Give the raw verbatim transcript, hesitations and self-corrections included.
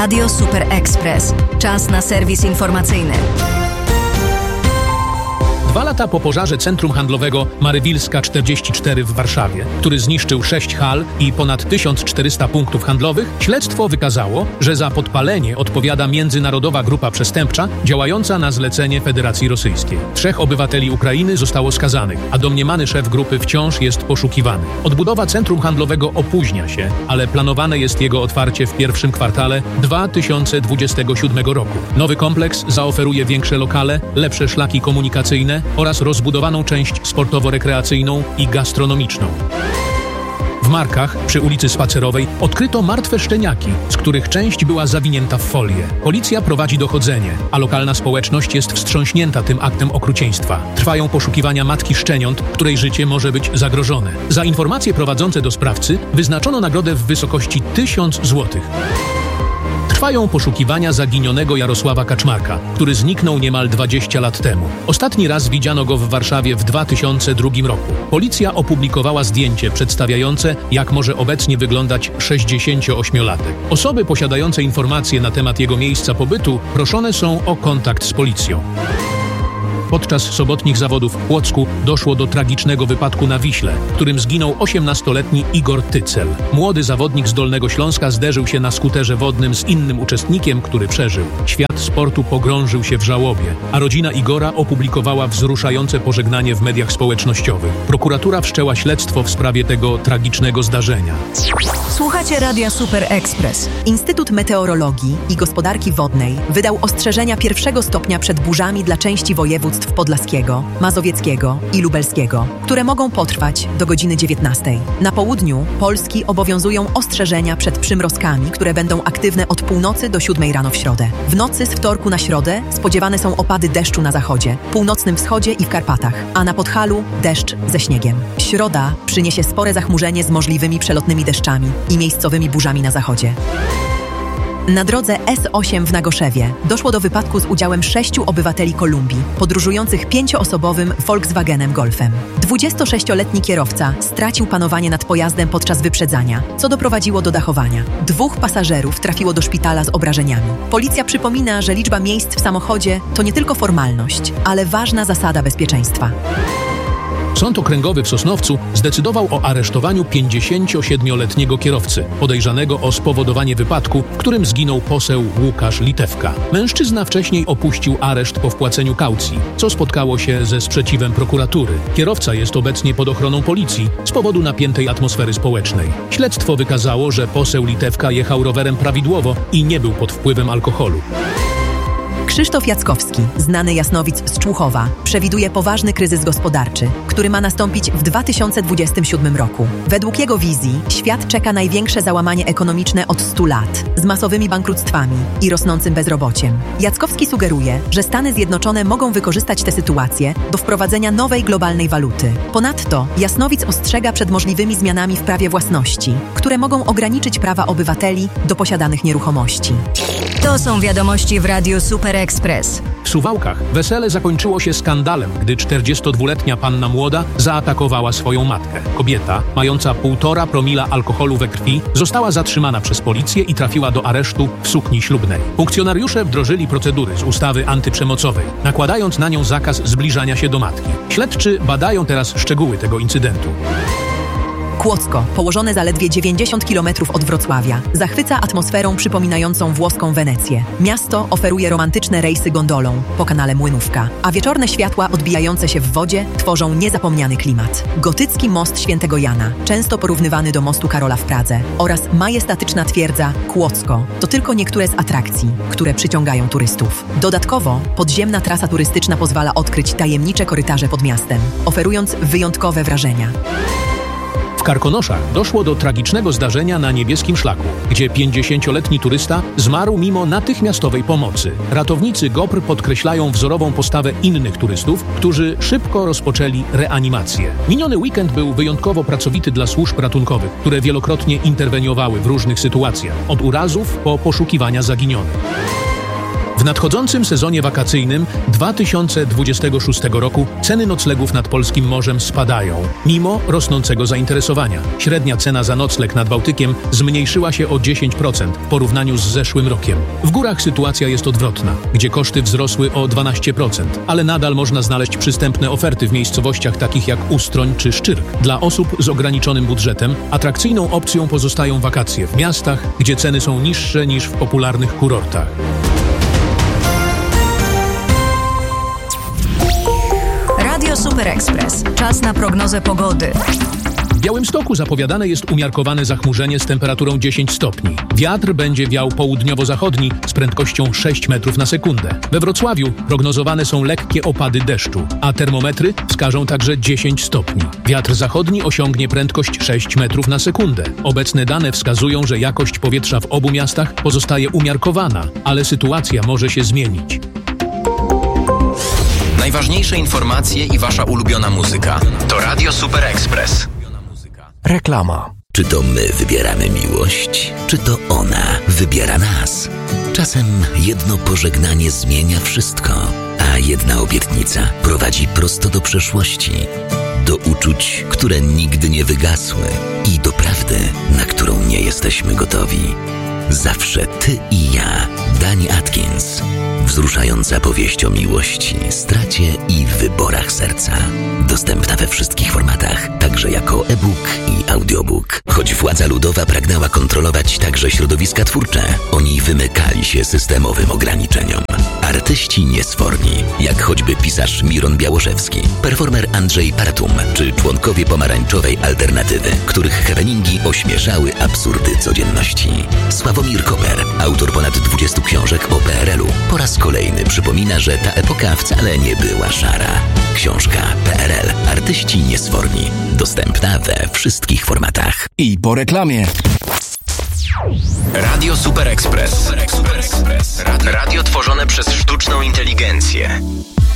Radio Super Express. Czas na serwis informacyjny. Dwa lata po pożarze centrum handlowego Marywilska czterdzieści cztery w Warszawie, który zniszczył sześć hal i ponad tysiąc czterysta punktów handlowych, śledztwo wykazało, że za podpalenie odpowiada międzynarodowa grupa przestępcza działająca na zlecenie Federacji Rosyjskiej. Trzech obywateli Ukrainy zostało skazanych, a domniemany szef grupy wciąż jest poszukiwany. Odbudowa centrum handlowego opóźnia się, ale planowane jest jego otwarcie w pierwszym kwartale dwa tysiące dwudziestego siódmego roku. Nowy kompleks zaoferuje większe lokale, lepsze szlaki komunikacyjne oraz rozbudowaną część sportowo-rekreacyjną i gastronomiczną. W Markach, przy ulicy Spacerowej, odkryto martwe szczeniaki, z których część była zawinięta w folię. Policja prowadzi dochodzenie, a lokalna społeczność jest wstrząśnięta tym aktem okrucieństwa. Trwają poszukiwania matki szczeniąt, której życie może być zagrożone. Za informacje prowadzące do sprawcy wyznaczono nagrodę w wysokości tysiąc złotych. Trwają poszukiwania zaginionego Jarosława Kaczmarka, który zniknął niemal dwadzieścia lat temu. Ostatni raz widziano go w Warszawie w dwa tysiące drugim roku. Policja opublikowała zdjęcie przedstawiające, jak może obecnie wyglądać sześćdziesięcioośmiolatek. Osoby posiadające informacje na temat jego miejsca pobytu proszone są o kontakt z policją. Podczas sobotnich zawodów w Płocku doszło do tragicznego wypadku na Wiśle, w którym zginął osiemnastoletni Igor Tycel. Młody zawodnik z Dolnego Śląska zderzył się na skuterze wodnym z innym uczestnikiem, który przeżył. Świat sportu pogrążył się w żałobie, a rodzina Igora opublikowała wzruszające pożegnanie w mediach społecznościowych. Prokuratura wszczęła śledztwo w sprawie tego tragicznego zdarzenia. Słuchacie Radia Super Express. Instytut Meteorologii i Gospodarki Wodnej wydał ostrzeżenia pierwszego stopnia przed burzami dla części województw podlaskiego, mazowieckiego i lubelskiego, które mogą potrwać do godziny dziewiętnastej. Na południu Polski obowiązują ostrzeżenia przed przymrozkami, które będą aktywne od północy do siódmej rano w środę. W nocy z wtorku na środę spodziewane są opady deszczu na zachodzie, północnym wschodzie i w Karpatach, a na Podhalu deszcz ze śniegiem. Środa przyniesie spore zachmurzenie z możliwymi przelotnymi deszczami i miejscowymi burzami na zachodzie. Na drodze S osiem w Nagoszewie doszło do wypadku z udziałem sześciu obywateli Kolumbii, podróżujących pięcioosobowym Volkswagenem Golfem. dwudziestosześcioletni kierowca stracił panowanie nad pojazdem podczas wyprzedzania, co doprowadziło do dachowania. Dwóch pasażerów trafiło do szpitala z obrażeniami. Policja przypomina, że liczba miejsc w samochodzie to nie tylko formalność, ale ważna zasada bezpieczeństwa. Sąd Okręgowy w Sosnowcu zdecydował o aresztowaniu pięćdziesięciosiedmioletniego kierowcy, podejrzanego o spowodowanie wypadku, w którym zginął poseł Łukasz Litewka. Mężczyzna wcześniej opuścił areszt po wpłaceniu kaucji, co spotkało się ze sprzeciwem prokuratury. Kierowca jest obecnie pod ochroną policji z powodu napiętej atmosfery społecznej. Śledztwo wykazało, że poseł Litewka jechał rowerem prawidłowo i nie był pod wpływem alkoholu. Krzysztof Jackowski, znany jasnowic z Człuchowa, przewiduje poważny kryzys gospodarczy, który ma nastąpić w dwa tysiące dwudziestym siódmym roku. Według jego wizji świat czeka największe załamanie ekonomiczne od stu lat, z masowymi bankructwami i rosnącym bezrobociem. Jackowski sugeruje, że Stany Zjednoczone mogą wykorzystać tę sytuację do wprowadzenia nowej globalnej waluty. Ponadto jasnowic ostrzega przed możliwymi zmianami w prawie własności, które mogą ograniczyć prawa obywateli do posiadanych nieruchomości. To są wiadomości w Radiu Super Express. W Suwałkach wesele zakończyło się skandalem, gdy czterdziestodwuletnia panna młoda zaatakowała swoją matkę. Kobieta, mająca półtora promila alkoholu we krwi, została zatrzymana przez policję i trafiła do aresztu w sukni ślubnej. Funkcjonariusze wdrożyli procedury z ustawy antyprzemocowej, nakładając na nią zakaz zbliżania się do matki. Śledczy badają teraz szczegóły tego incydentu. Kłodzko, położone zaledwie dziewięćdziesiąt kilometrów od Wrocławia, zachwyca atmosferą przypominającą włoską Wenecję. Miasto oferuje romantyczne rejsy gondolą po kanale Młynówka, a wieczorne światła odbijające się w wodzie tworzą niezapomniany klimat. Gotycki most Świętego Jana, często porównywany do mostu Karola w Pradze, oraz majestatyczna twierdza Kłodzko to tylko niektóre z atrakcji, które przyciągają turystów. Dodatkowo podziemna trasa turystyczna pozwala odkryć tajemnicze korytarze pod miastem, oferując wyjątkowe wrażenia. W Karkonoszach doszło do tragicznego zdarzenia na Niebieskim Szlaku, gdzie pięćdziesięcioletni turysta zmarł mimo natychmiastowej pomocy. Ratownicy GOPR podkreślają wzorową postawę innych turystów, którzy szybko rozpoczęli reanimację. Miniony weekend był wyjątkowo pracowity dla służb ratunkowych, które wielokrotnie interweniowały w różnych sytuacjach, od urazów po poszukiwania zaginionych. W W nadchodzącym sezonie wakacyjnym dwa tysiące dwudziestego szóstego roku ceny noclegów nad polskim morzem spadają, mimo rosnącego zainteresowania. Średnia cena za nocleg nad Bałtykiem zmniejszyła się o dziesięć procent w porównaniu z zeszłym rokiem. W górach sytuacja jest odwrotna, gdzie koszty wzrosły o dwanaście procent, ale nadal można znaleźć przystępne oferty w miejscowościach takich jak Ustroń czy Szczyrk. Dla osób z ograniczonym budżetem atrakcyjną opcją pozostają wakacje w miastach, gdzie ceny są niższe niż w popularnych kurortach. Radio Super Express. Czas na prognozę pogody. W Białymstoku zapowiadane jest umiarkowane zachmurzenie z temperaturą dziesięć stopni. Wiatr będzie wiał południowo-zachodni z prędkością sześć metrów na sekundę. We Wrocławiu prognozowane są lekkie opady deszczu, a termometry wskażą także dziesięć stopni. Wiatr zachodni osiągnie prędkość sześć metrów na sekundę. Obecne dane wskazują, że jakość powietrza w obu miastach pozostaje umiarkowana, ale sytuacja może się zmienić. Najważniejsze informacje i wasza ulubiona muzyka to Radio Super Express. Reklama. Czy to my wybieramy miłość, czy to ona wybiera nas? Czasem jedno pożegnanie zmienia wszystko, a jedna obietnica prowadzi prosto do przeszłości, do uczuć, które nigdy nie wygasły i do prawdy, na którą nie jesteśmy gotowi. Zawsze ty i ja. Dani Atkins. Wzruszająca powieść o miłości, stracie i wyborach serca. Dostępna we wszystkich formatach, także jako e-book i audiobook. Choć władza ludowa pragnęła kontrolować także środowiska twórcze, oni wymykali się systemowym ograniczeniom. Artyści niesforni, jak choćby pisarz Miron Białoszewski, performer Andrzej Paratum, czy członkowie pomarańczowej alternatywy, których happeningi ośmieszały absurdy codzienności. Sławomir Koper, autor ponad dwudziestu książek o P R L u, po raz kolejny przypomina, że ta epoka wcale nie była szara. Książka P R L. Artyści niesforni. Dostępna we wszystkich formatach. I po reklamie. Radio Super Express. Radio tworzone przez sztuczną inteligencję.